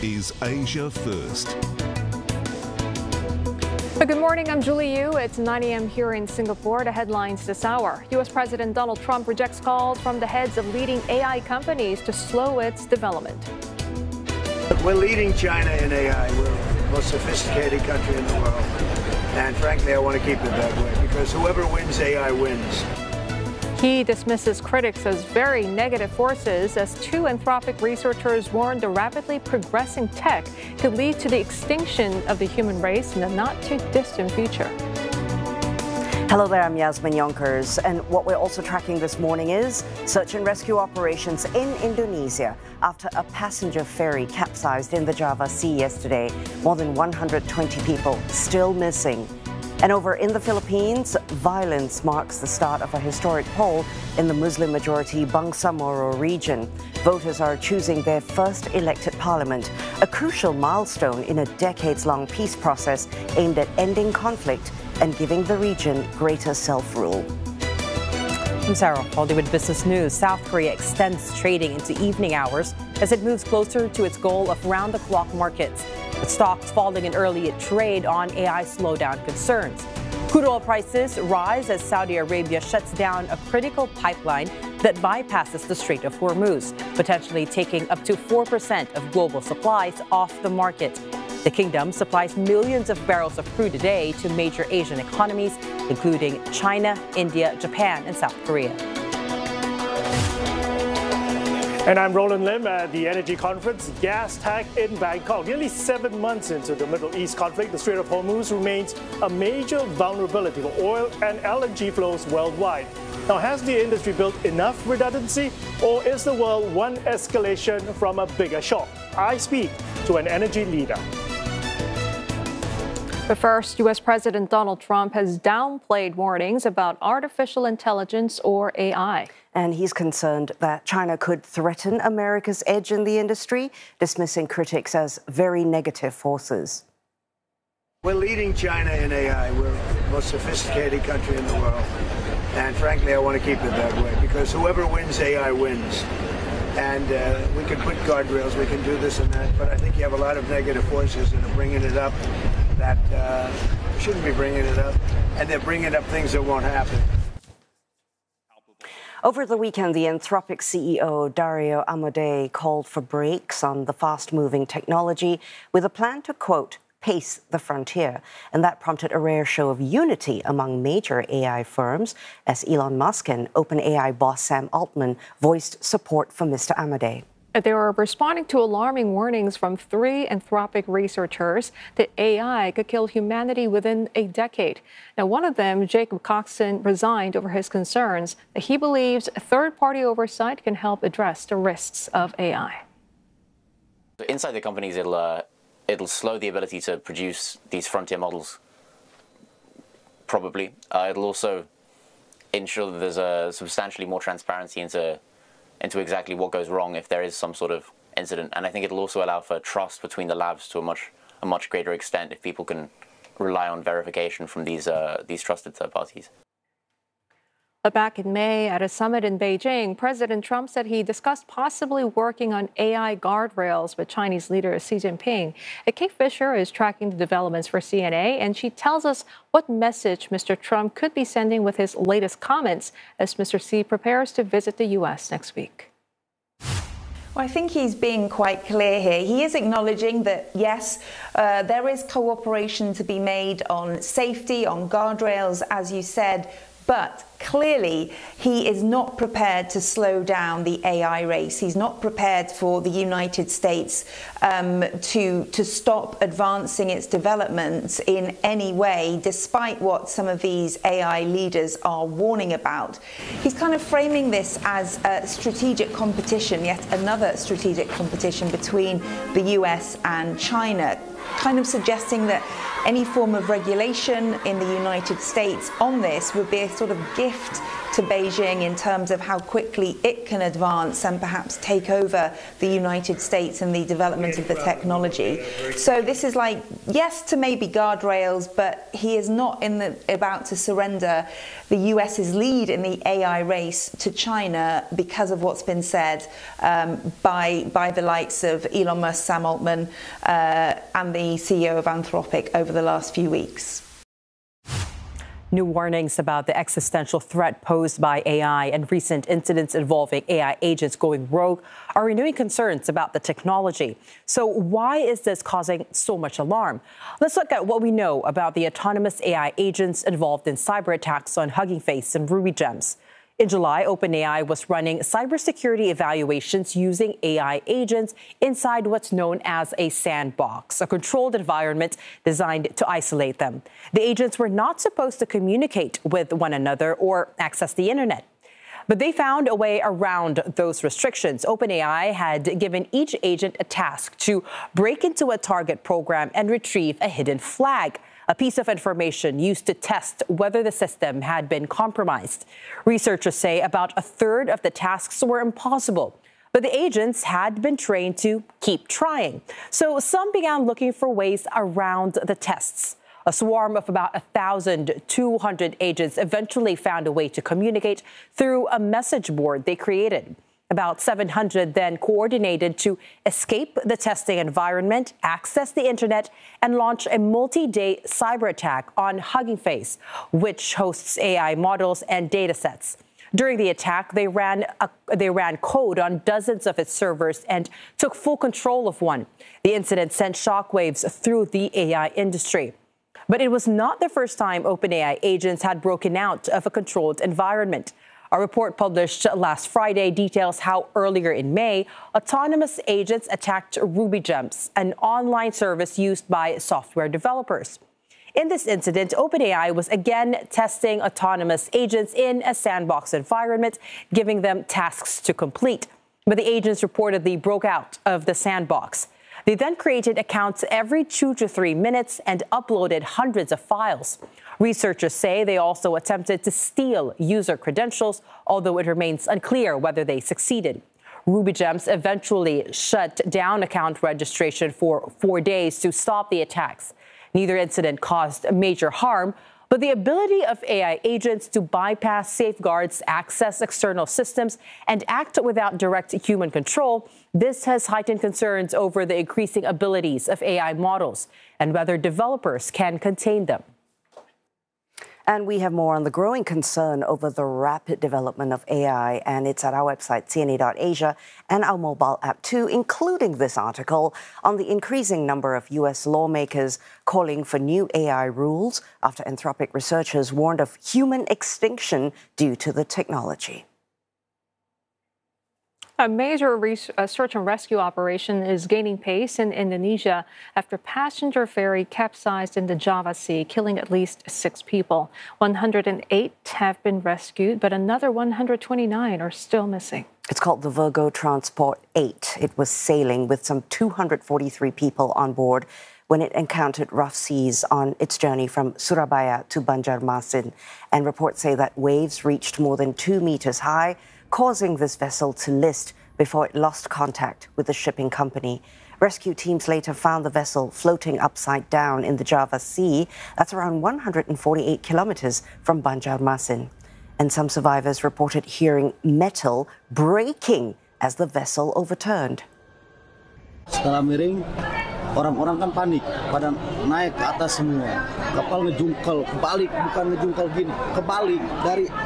is Asia First. Good morning, I'm Julie Yu. It's 9 a.m. here in Singapore. The headlines this hour. U.S. President Donald Trump rejects calls from the heads of leading AI companies to slow its development. We're leading China in AI. We're the most sophisticated country in the world. And frankly, I want to keep it that way because whoever wins AI wins. He dismisses critics as very negative forces as two Anthropic researchers warn the rapidly progressing tech could lead to the extinction of the human race in the not-too-distant future. Hello there, I'm Yasmin Yonkers, and what we're also tracking this morning is search and rescue operations in Indonesia after a passenger ferry capsized in the Java Sea yesterday. More than 120 people still missing. And over in the Philippines, violence marks the start of a historic poll in the Muslim-majority Bangsamoro region. Voters are choosing their first elected parliament, a crucial milestone in a decades-long peace process aimed at ending conflict and giving the region greater self-rule. I'm Sarah, Hollywood Business News. South Korea extends trading into evening hours as it moves closer to its goal of round-the-clock markets, with stocks falling in early trade on AI slowdown concerns. Crude oil prices rise as Saudi Arabia shuts down a critical pipeline that bypasses the Strait of Hormuz, potentially taking up to 4% of global supplies off the market. The kingdom supplies millions of barrels of crude a day to major Asian economies, including China, India, Japan, and South Korea. And I'm Roland Lim at the Energy Conference, Gas Tech in Bangkok. Nearly 7 months into the Middle East conflict, the Strait of Hormuz remains a major vulnerability for oil and LNG flows worldwide. Now, has the industry built enough redundancy, or is the world one escalation from a bigger shock? I speak to an energy leader. But first, U.S. President Donald Trump has downplayed warnings about artificial intelligence or AI. And he's concerned that China could threaten America's edge in the industry, dismissing critics as very negative forces. We're leading China in AI. We're the most sophisticated country in the world. And frankly, I want to keep it that way because whoever wins AI wins. And we can put guardrails, we can do this and that, but I think you have a lot of negative forces that are bringing it up that shouldn't be bringing it up, and they're bringing up things that won't happen. Over the weekend, the Anthropic CEO Dario Amodei called for brakes on the fast-moving technology with a plan to, quote, pace the frontier. And that prompted a rare show of unity among major AI firms as Elon Musk and OpenAI boss Sam Altman voiced support for Mr. Amodei. They were responding to alarming warnings from 3 Anthropic researchers that AI could kill humanity within a decade. Now, one of them, Jacob Coxon, resigned over his concerns that he believes third-party oversight can help address the risks of AI. Inside the companies, it'll slow the ability to produce these frontier models, probably. It'll also ensure that there's a substantially more transparency into exactly what goes wrong if there is some sort of incident. And I think it'll also allow for trust between the labs to a much greater extent if people can rely on verification from these trusted third parties. But back in May at a summit in Beijing, President Trump said he discussed possibly working on AI guardrails with Chinese leader Xi Jinping. Kate Fisher is tracking the developments for CNA, and she tells us what message Mr. Trump could be sending with his latest comments as Mr. Xi prepares to visit the U.S. next week. Well, I think he's being quite clear here. He is acknowledging that, yes, there is cooperation to be made on safety, on guardrails, as you said, but clearly he is not prepared to slow down the AI race. He's not prepared for the United States to stop advancing its development in any way, despite what some of these AI leaders are warning about. He's kind of framing this as a strategic competition, yet another strategic competition between the US and China, kind of suggesting that any form of regulation in the United States on this would be a sort of gift to Beijing in terms of how quickly it can advance and perhaps take over the United States and the development of the technology. So this is like, yes to maybe guardrails, but he is not about to surrender the US's lead in the AI race to China because of what's been said by the likes of Elon Musk, Sam Altman, and the CEO of Anthropic over the last few weeks. New warnings about the existential threat posed by AI and recent incidents involving AI agents going rogue are renewing concerns about the technology. So why is this causing so much alarm? Let's look at what we know about the autonomous AI agents involved in cyber attacks on Hugging Face and Ruby Gems. In July, OpenAI was running cybersecurity evaluations using AI agents inside what's known as a sandbox, a controlled environment designed to isolate them. The agents were not supposed to communicate with one another or access the internet. But they found a way around those restrictions. OpenAI had given each agent a task to break into a target program and retrieve a hidden flag, a piece of information used to test whether the system had been compromised. Researchers say about a third of the tasks were impossible, but the agents had been trained to keep trying. So some began looking for ways around the tests. A swarm of about 1,200 agents eventually found a way to communicate through a message board they created. About 700 then coordinated to escape the testing environment, access the internet, and launch a multi-day cyber attack on Hugging Face, which hosts AI models and data sets. During the attack, they ran code on dozens of its servers and took full control of one. The incident sent shockwaves through the AI industry. But it was not the first time OpenAI agents had broken out of a controlled environment. A report published last Friday details how earlier in May, autonomous agents attacked Ruby Gems, an online service used by software developers. In this incident, OpenAI was again testing autonomous agents in a sandbox environment, giving them tasks to complete. But the agents reportedly broke out of the sandbox. They then created accounts every 2 to 3 minutes and uploaded hundreds of files. Researchers say they also attempted to steal user credentials, although it remains unclear whether they succeeded. Ruby Gems eventually shut down account registration for 4 days to stop the attacks. Neither incident caused major harm, but the ability of AI agents to bypass safeguards, access external systems, and act without direct human control, this has heightened concerns over the increasing abilities of AI models and whether developers can contain them. And we have more on the growing concern over the rapid development of AI, and it's at our website, CNA.Asia, and our mobile app too, including this article on the increasing number of U.S. lawmakers calling for new AI rules after Anthropic researchers warned of human extinction due to the technology. A major search and rescue operation is gaining pace in Indonesia after passenger ferry capsized in the Java Sea, killing at least 6 people. 108 have been rescued, but another 129 are still missing. It's called the Virgo Transport 8. It was sailing with some 243 people on board when it encountered rough seas on its journey from Surabaya to Banjarmasin. And reports say that waves reached more than 2 meters high, causing this vessel to list before it lost contact with the shipping company. Rescue teams later found the vessel floating upside down in the Java Sea. That's around 148 kilometers from Banjarmasin. And some survivors reported hearing metal breaking as the vessel overturned. Setelah miring, orang-orang kan panik, pada naik ke atas semua. Kapal ngejungkel, kebalik, bukan ngejungkel gini, kebalik dari